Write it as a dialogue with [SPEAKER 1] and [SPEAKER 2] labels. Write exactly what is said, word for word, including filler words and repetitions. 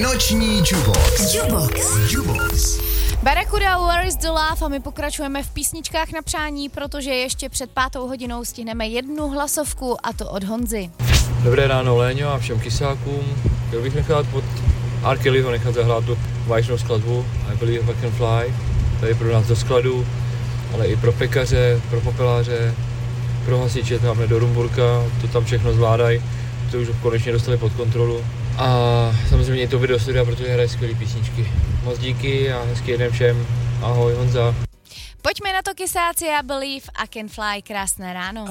[SPEAKER 1] Noční Jukebox. Jukebox. Jukebox.
[SPEAKER 2] Barracuda, Where is the Love a my pokračujeme v písničkách na přání, protože ještě před pátou hodinou stihneme jednu hlasovku a to od Honzy.
[SPEAKER 3] Dobré ráno Léňo a všem kysákům. Chtěl bych nechat od R. Kellyho nechat zahrát tu vážnou skladbu I Believe I Can Fly. Tady pro nás do skladu, ale i pro pekaře, pro popeláře, pro hasiče tamhle do Rumburka, to tam všechno zvládají, to už konečně dostali pod kontrolu. A samozřejmě i to video studia, protože hraje skvělý písničky. Moc díky a hezký den všem. Ahoj Honza.
[SPEAKER 2] Pojďme na to kysáci, I Believe I Can Fly, krásné ráno.